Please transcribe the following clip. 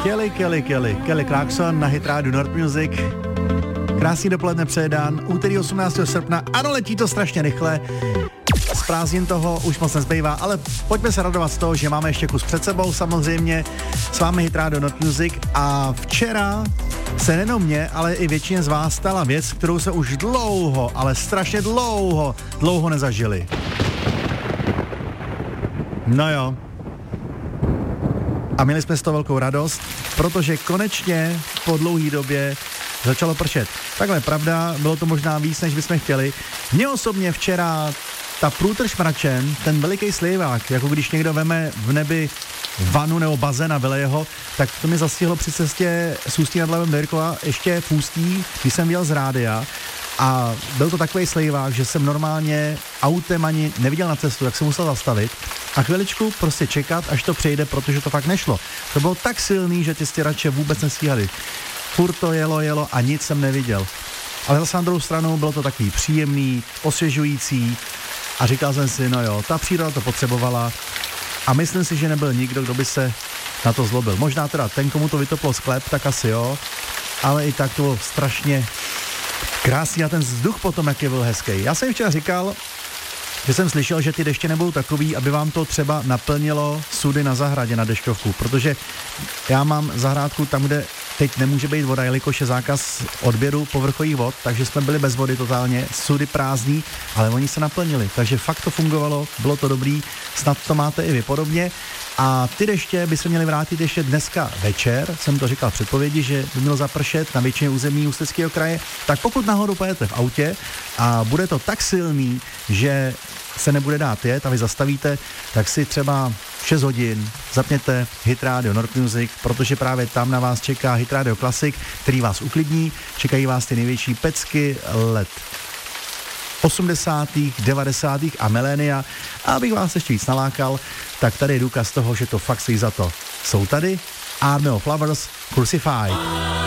Kelly Clarkson na Hit Radio North Music. Krásný dopoledne přeje Dan, úterý 18. srpna, ano, letí to strašně rychle. Z prázdnin toho už moc nezbývá, ale pojďme se radovat z toho, že máme ještě kus před sebou, samozřejmě s vámi Hit Radio North Music a včera se nejenom mě, ale i většině z vás stala věc, kterou se už dlouho, ale strašně dlouho nezažili. No jo. A měli jsme z toho velkou radost, protože konečně po dlouhé době začalo pršet. Takhle pravda, bylo to možná víc, než bychom chtěli. Mně osobně včera ta průtrž mračen, ten veliký slivák, jako když někdo veme v nebi vanu nebo bazén a vyleje ho, tak to mi zastihlo při cestě z Ústí nad Labem do Jirkova ještě v Ústí, když jsem vyjel z rádia. A byl to takový slejvák, že jsem normálně autem ani neviděl na cestu, tak jsem musel zastavit a chviličku prostě čekat, až to přejde, protože to fakt nešlo. To bylo tak silný, že ty stěrače vůbec nestíhali. Furt to jelo a nic jsem neviděl. Ale zase na druhou stranu bylo to takový příjemný, osvěžující a říkal jsem si, no jo, ta příroda to potřebovala a myslím si, že nebyl nikdo, kdo by se na to zlobil. Možná teda ten, komu to vytoplo sklep, tak asi jo, ale i tak to bylo strašně krásný a ten vzduch potom, jak je byl hezký. Já jsem včera říkal, že jsem slyšel, že ty deště nebudou takový, aby vám to třeba naplnilo sudy na zahradě na dešťovku, protože já mám zahrádku tam, kde teď nemůže být voda, jelikož je zákaz odběru povrchových vod, takže jsme byli bez vody totálně, sudy prázdný, ale oni se naplnili, takže fakt to fungovalo, bylo to dobrý, snad to máte i vy podobně. A ty deště by se měly vrátit ještě dneska večer, jsem to říkal v předpovědi, že by mělo zapršet na většině území Ústeckého kraje, tak pokud náhodou pojedete v autě a bude to tak silný, že se nebude dát jet a vy zastavíte, tak si třeba 6 hodin zapněte Hit Radio North Music, protože právě tam na vás čeká Hit Radio Classic, který vás uklidní, čekají vás ty největší pecky let 80., 90. a milénia. A abych vás ještě víc nalákal, tak tady je důkaz toho, že to fakt stojí za to. Jsou tady Army of Lovers Crucified.